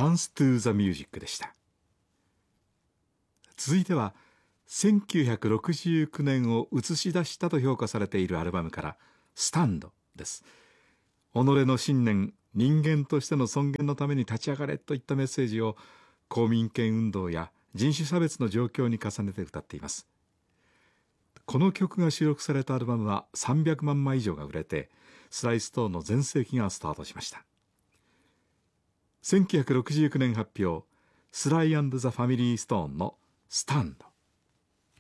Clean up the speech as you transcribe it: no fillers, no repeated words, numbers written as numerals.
Dance to the Music でした。続いては1969年を映し出したと評価されているアルバムからスタンドです。己の信念、人間としての尊厳のために立ち上がれといったメッセージを公民権運動や人種差別の状況に重ねて歌っています。この曲が収録されたアルバムは300万枚以上が売れて、スライストーンの全盛期がスタートしました。1969年発表、スライ&ザ・ファミリー・ストーンのスタンド。